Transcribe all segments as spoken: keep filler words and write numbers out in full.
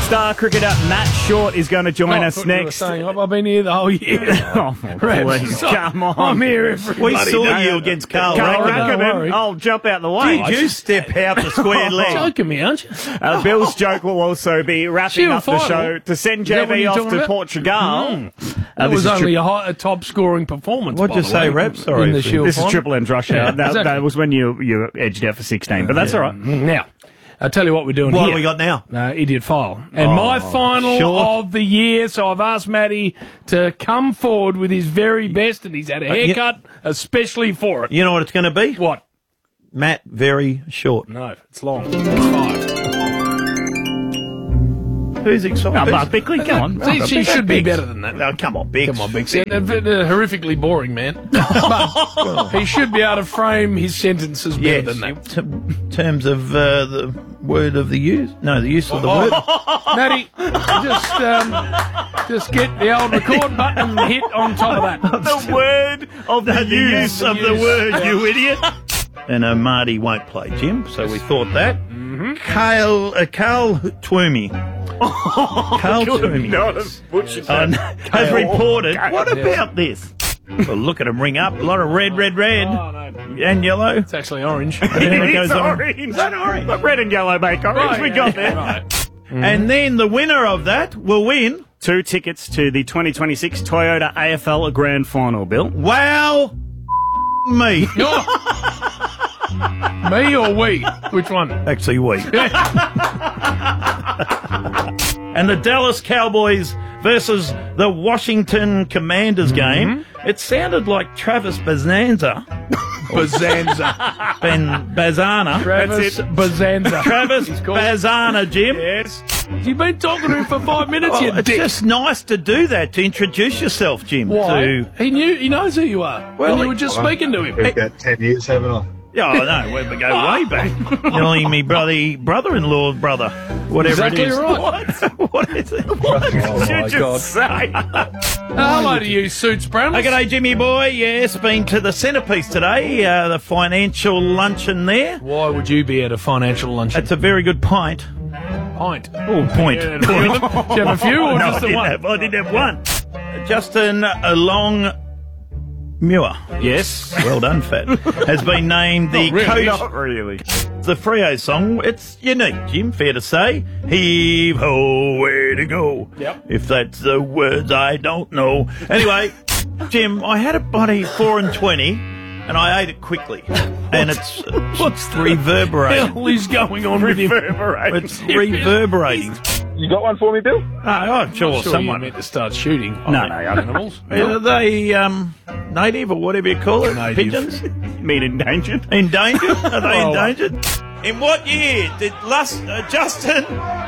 star cricketer Matt Short is going to join Oh, I us thought you were next. saying, I've I've been here the whole year. Oh, please, come on. I'm here every We Bloody saw no. you against Carl Carl Rackham. Don't worry. Rackham. I'll jump out the way. Did you step out the square leg? joking me, aren't you? Uh, Bill's joke will also be wrapping Shield up the final. show to send Is that what J B you're off talking to about? Portugal. That Uh, this was is only tri- a, high, a top-scoring performance. What'd by you the say, way, Rep? Sorry in the for- Shield This is final. triple and rush Yeah, hour. That, exactly. that was when you, you edged out for sixteen, but that's all right. Now, I'll tell you what we're doing What here. have we got now? Uh, Idiot File. And my final sure. of the year, so I've asked Matty to come forward with his very best, and he's had a Uh, yeah. haircut especially for it. You know what it's going to be? What? Matt, very short. No, it's long. It's five. Who's excited? No, Mark Bickley, come on. See, she should be better than that. No, come on, Bix. Come on, Big. Uh, uh, horrifically boring, man. But he should be able to frame his sentences better Yes, than that. in t- terms of uh, the word of the use. No, the use of the word. Matty, just um, just get the old record button and hit on top of that. The word of the, The use. use of the use. word, you idiot. And uh, Marty won't play, Jim, so we thought that. Mm-hmm. Kale, uh, Carl Twomey. Carl Twomey. Not a butcher. uh, has reported. Kale. What about this? Well, look at him ring up. A lot of red, red, red. Oh, no. And yellow. It's actually orange. And then it goes It's on. orange. Is that orange? But red and yellow make orange. Right, we yeah, got yeah, there. right. And then the winner of that will win. Two tickets to the twenty twenty-six Toyota A F L Grand Final, Bill. Wow, me. Me or we? Which one? Actually, we. And the Dallas Cowboys versus the Washington Commanders game. It sounded like Travis Bazanza. Bazanza. Ben Bazana. Travis That's it. Bazanza. Travis He's called- Bazana, Jim. Yes. You've been talking to him for five minutes, you Oh, it's dick. just nice to do that, to introduce yourself, Jim. Why? To, He knew. He knows who you are. Well, and you he- were just speaking to him. Been about ten years, haven't I? yeah, I know, we go way back. You're only me brother, brother-in-law, brother, whatever Exactly it is. right. What? What is it? Oh my You just God. say. Uh, hello to you, Suits Brownless. Okay, g'day, Jimmy boy. Yes, been to the centrepiece today, uh, the financial luncheon there. Why would you be at a financial luncheon? It's a very good pint. Pint. Oh, point. Yeah, do you have a- do you have a few or no, just I the didn't one? have. I didn't have one. Justin Long Muir. Yes. Well done, Fat. Has been named the Not really. coach. Not really. The Freo song. It's unique, Jim. Fair to say. Heave ho, where to go? Yep. If that's the words I don't know. Anyway, Jim, I had a bloody four and twenty. And I ate it quickly, and it's, it's reverberating. What the hell is going on with him? Reverberating. It's reverberating. You got one for me, Bill? Oh, I'm sure, Sure, someone. you meant to start shooting. No, no, I don't know. Animals. Are they um, native or whatever you call it? Native. Pigeons? Mean endangered. Endangered? Are they Oh, endangered? In what year did Lus- uh, Justin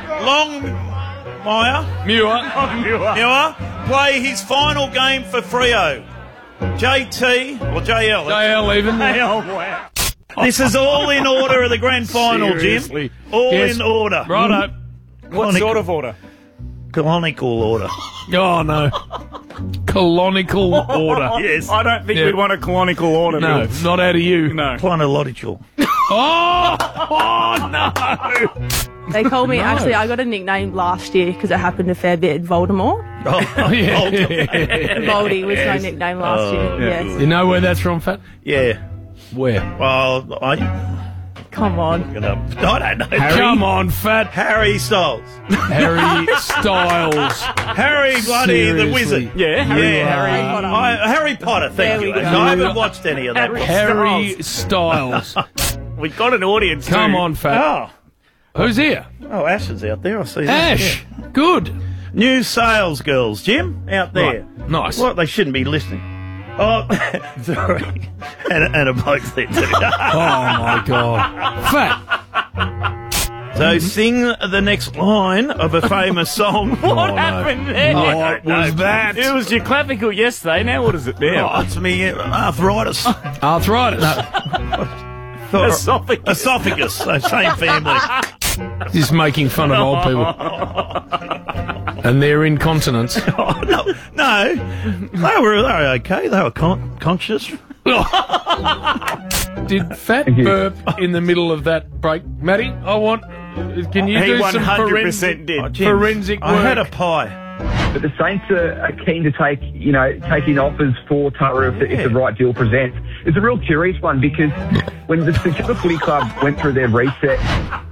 Longmire Muir. Muir play his final game for Freo? J T or J L? J L even. Oh, wow. This is all in order of the grand final, Seriously. Jim. All Yes. in order. Righto. What sort of order? Canonical order. Oh, no. Colonical order. Yes. I don't think Yeah. we'd want a colonical order. No, Bill. not out of you. No. Planological. Oh, oh no. They called me, No. actually, I got a nickname last year because it happened a fair bit, Voldemort. Oh, Yeah. Voldy was my nickname last Oh, year, yeah. yes. You know where that's from, Fat? yeah. Where? Well, I. Come on. I don't know. Come on, Fat. Harry Styles. Harry Styles. Harry bloody the Seriously. wizard. Yeah, Harry. Yeah, Harry Harry Potter. I, Harry Potter, thank There you. we go. I haven't watched any of that. Harry- Harry Styles. We've got an audience. Come too. on, Fat. Oh, Who's here? oh, Ash is out there. I see that. Ash. Good. Yeah. New sales girls, Jim, out there. Right. Nice. What? They shouldn't be listening. Oh, sorry. And, and a bloke's there too. Oh, my God. Fat. So sing the next line of a famous song. What Oh, no. happened there? What was that? It was your clavicle yesterday. Now what is it now? Oh, it's me arthritis. Arthritis. No. Esophagus. Esophagus. So same family. He's making fun of old people. And their incontinence. Oh, no, no. They were, they were okay. They were con- conscious. Did Fat burp in the middle of that break? Matty, I want Can you He do one some hundred forensic, percent did. Oh, Jim, forensic work? I had a pie. But the Saints are, are keen to take, you know, taking offers for Tara if, the, if the right deal presents. It's a real curious one because when the St Kilda Footy Club went through their reset,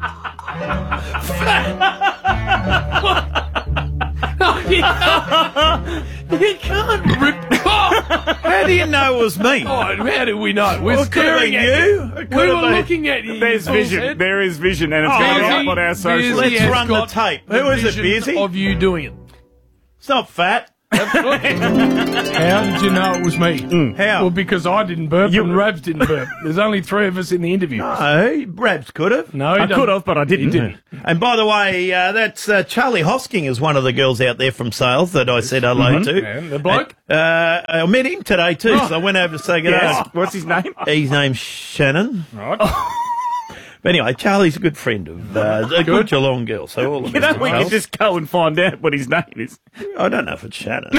you can't, you can't rip. Oh, How do you know it was me? oh, how did we know? We're Well, it could have staring been at you. you. It could We have were been- looking at you. There's you vision. bullshit. There is vision, and it's Oh, going Bearsy- up on our socials. Bearsy Let's has run the got tape. the Who is it, vision Bearsy? Of you doing it. It's not fat. How did you know it was me? How? Well, because I didn't burp You- and Rabs didn't burp. There's only three of us in the interview. No, Rabs could have. No, he I doesn't. could have, but I didn't. He didn't. And by the way, uh, that's uh, Charlie Hosking is one of the girls out there from sales that I said hello to. And the bloke? Uh, I met him today too, so I went over to say good Yes. day. What's his name? His name's Shannon. Right. But anyway, Charlie's a good friend of uh, a good Geelong girl. So all the You best know, to we Charles. can just go and find out what his name is. I don't know if it's Shannon.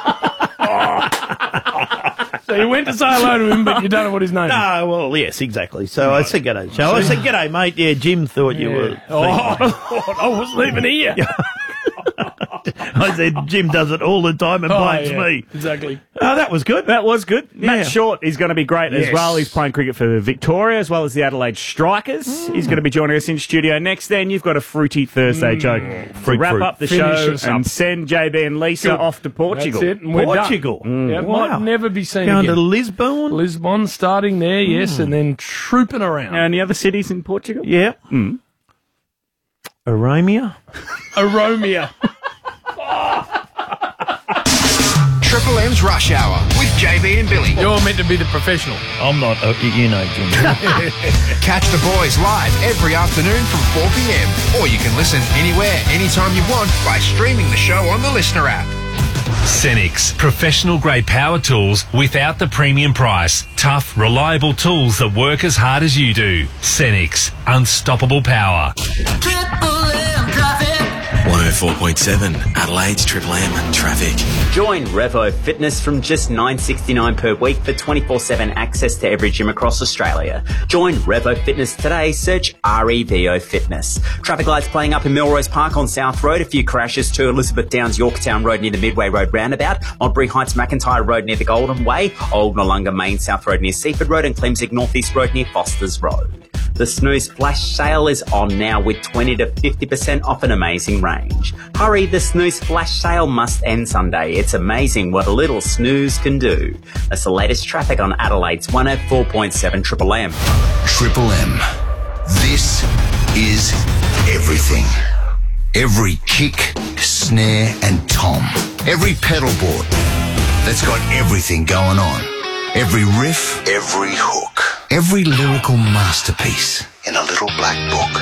So you went to say hello to him, but you don't know what his name is. No, well, yes, exactly. So I said g'day, Charlie. I said g'day, mate. Yeah, Jim thought you were. Oh, I wasn't even here. I said Jim does it all the time and Oh, blames yeah, me. Exactly. Oh, that was good. That was good. Yeah. Matt Short is going to be great as Yes. well. He's playing cricket for Victoria as well as the Adelaide Strikers. He's going to be joining us in studio next. Then you've got a fruity Thursday joke to Fruit, wrap fruit. up the Finish show us and up. send J B and Lisa Good. off to Portugal. That's it. And we're Portugal. Done. Yeah, Wow. might never be seen Going again. to Lisbon. Lisbon starting there, yes, and then trooping around. Any other cities in Portugal? Yeah. Mm. Aramia. Aromia. Triple M's Rush Hour with J B and Billy. You're meant to be the professional. I'm not. Uh, you know, Jim. Catch the boys live every afternoon from four p.m. Or you can listen anywhere, anytime you want by streaming the show on the Listener app. Cenex, professional grade power tools without the premium price. Tough, reliable tools that work as hard as you do. Cenex, unstoppable power. one oh four point seven, Adelaide's Triple M traffic. Join Revo Fitness from just nine dollars sixty-nine per week for twenty-four seven access to every gym across Australia. Join Revo Fitness today. Search R E V O Fitness. Traffic lights playing up in Melrose Park on South Road. A few crashes to Elizabeth Downs, Yorktown Road near the Midway Road roundabout. Modbury Heights, McIntyre Road near the Golden Way. Old Nollunga Main South Road near Seaford Road and Clemsig North East Road near Foster's Road. The Snooze Flash Sale is on now with twenty to fifty percent off an amazing range. Hurry, the Snooze Flash Sale must end Sunday. It's amazing what a little snooze can do. That's the latest traffic on Adelaide's one oh four point seven Triple M. Triple M. This is everything. Every kick, snare and tom. Every pedal board that's got everything going on. Every riff, every hook. Every lyrical masterpiece in a little black book.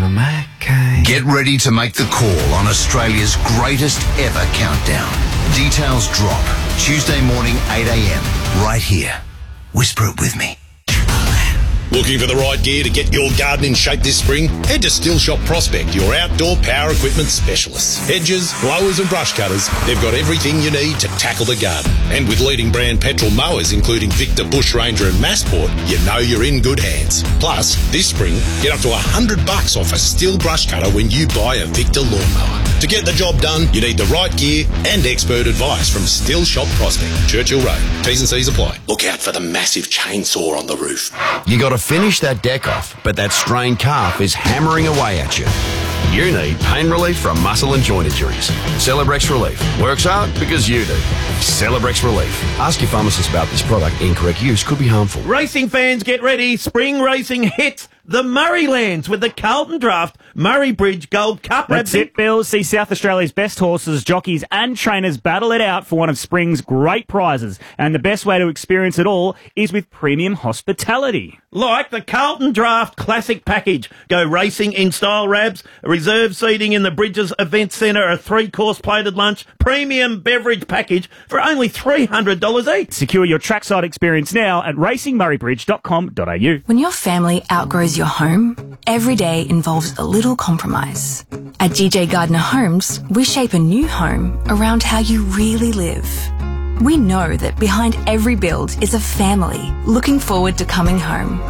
Get ready to make the call on Australia's greatest ever countdown. Details drop Tuesday morning, eight a.m. right here. Whisper it with me. Looking for the right gear to get your garden in shape this spring? Head to Still Shop Prospect, your outdoor power equipment specialists. Hedges, blowers and brush cutters, they've got everything you need to tackle the garden. And with leading brand petrol mowers including Victor, Bush Ranger and Massport, you know you're in good hands. Plus, this spring, get up to one hundred bucks off a Still brush cutter when you buy a Victor lawnmower. To get the job done, you need the right gear and expert advice from Still Shop Prospect, Churchill Road. T's and C's apply. Look out for the massive chainsaw on the roof. You got to finish that deck off, but that strained calf is hammering away at you. You need pain relief from muscle and joint injuries. Celebrex Relief. Works hard because you do. Celebrex Relief. Ask your pharmacist about this product. Incorrect use could be harmful. Racing fans, get ready. Spring racing hits the Murraylands with the Carlton Draft Murray Bridge Gold Cup. That's it, Bill. See South Australia's best horses, jockeys and trainers battle it out for one of spring's great prizes. And the best way to experience it all is with premium hospitality. Like the Carlton Draft Classic Package. Go racing in style, Rabs. Reserve seating in the Bridges Event Centre, a three-course plated lunch, premium beverage package for only three hundred dollars each. Secure your trackside experience now at racing murray bridge dot com dot a u. When your family outgrows your home, every day involves a little compromise. At G J Gardner Homes, we shape a new home around how you really live. We know that behind every build is a family looking forward to coming home.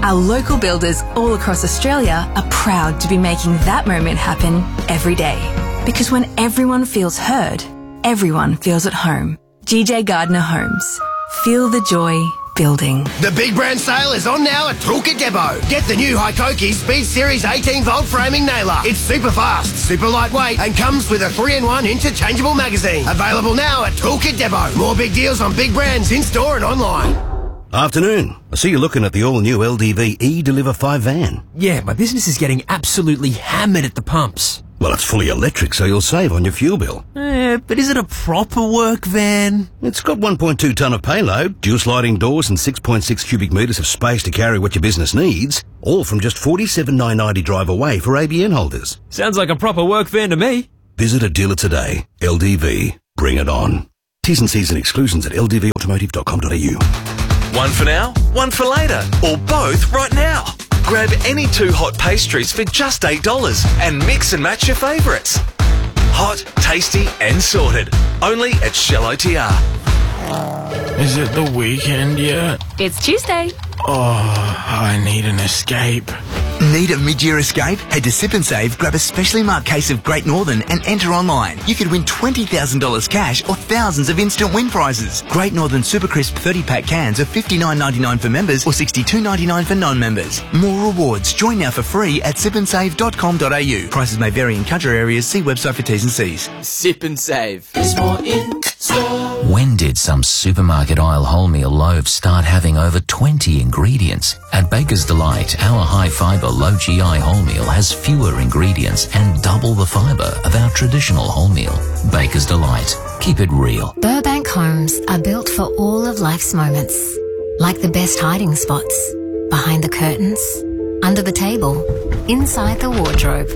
Our local builders all across Australia are proud to be making that moment happen every day. Because when everyone feels heard, everyone feels at home. G J Gardner Homes. Feel the joy building. The big brand sale is on now at Toolkit Depot. Get the new Hikoki Speed Series eighteen volt framing nailer. It's super fast, super lightweight, and comes with a three in one interchangeable magazine. Available now at Toolkit Depot. More big deals on big brands in store and online. Afternoon. I see you're looking at the all-new L D V E-Deliver five van. Yeah, my business is getting absolutely hammered at the pumps. Well, it's fully electric, so you'll save on your fuel bill. Eh, but is it a proper work van? It's got one point two tonne of payload, dual sliding doors and six point six cubic metres of space to carry what your business needs, all from just forty-seven thousand nine hundred ninety drive away for A B N holders. Sounds like a proper work van to me. Visit a dealer today. L D V. Bring it on. T's and C's and exclusions at l d v automotive dot com dot a u. One for now, one for later, or both right now. Grab any two hot pastries for just eight dollars and mix and match your favourites. Hot, tasty and sorted. Only at Shell O T R. Is it the weekend yet? It's Tuesday. Oh, I need an escape. Need a mid-year escape? Head to Sip and Save, grab a specially marked case of Great Northern and enter online. You could win twenty thousand dollars cash or thousands of instant win prizes. Great Northern Super Crisp thirty pack cans are fifty-nine ninety-nine for members or sixty-two ninety-nine for non-members. More rewards. Join now for free at sip and save dot com dot a u. Prices may vary in country areas. See website for T's and C's. Sip and Save. There's more in store. When did some supermarket aisle wholemeal loaves start having over twenty ingredients? At Baker's Delight, our high-fibre, low-G I wholemeal has fewer ingredients and double the fibre of our traditional wholemeal. Baker's Delight. Keep it real. Burbank homes are built for all of life's moments. Like the best hiding spots. Behind the curtains. Under the table. Inside the wardrobe.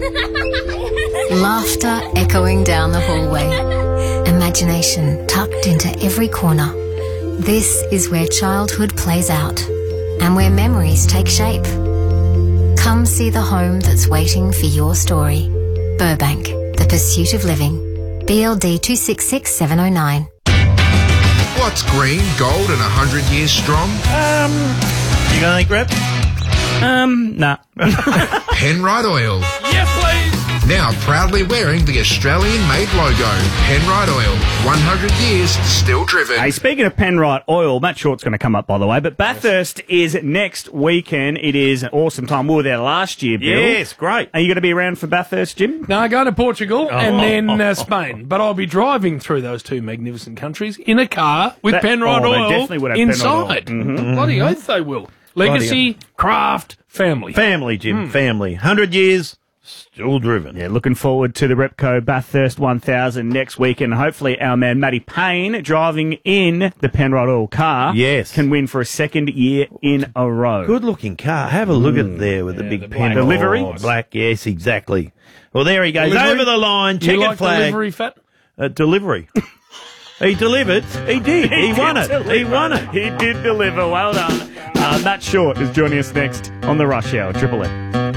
Laughter echoing down the hallway. Imagination tucked into every corner. This is where childhood plays out and where memories take shape. Come see the home that's waiting for your story. Burbank, the pursuit of living. B L D two six six seven oh nine. What's green, gold and one hundred years strong? Um, you got anything, Grab? Um, nah. Penrite Oil. Yes, please. Now proudly wearing the Australian-made logo. Penrite Oil. one hundred years, still driven. Hey, speaking of Penrite Oil, Matt Short's going to come up, by the way, but Bathurst is next weekend. It is an awesome time. We were there last year, Bill. Yes, great. Are you going to be around for Bathurst, Jim? No, I go to Portugal Oh. and then uh, Spain. But I'll be driving through those two magnificent countries in a car with That- Penrite oh, they Oil definitely would have Penrite Oil. inside. Mhm. Bloody oath they will. Legacy, craft, family. Family, Jim, Mm. family. one hundred years, still driven. Yeah, looking forward to the Repco Bathurst one thousand next weekend. Hopefully our man Matty Payne, driving in the Penrite Oil car, Yes. can win for a second year in a row. Good looking car. Have a look at it there with the big pen. The livery? Oh, black, yes, exactly. Well, there he goes. Delivery? Over the line, You checkered like flag. delivery, Fat? Uh, delivery. He delivered. He did. He, did won it. deliver. He won it. He did deliver. Well done. Uh, Matt Short is joining us next on the Rush Hour. Triple M.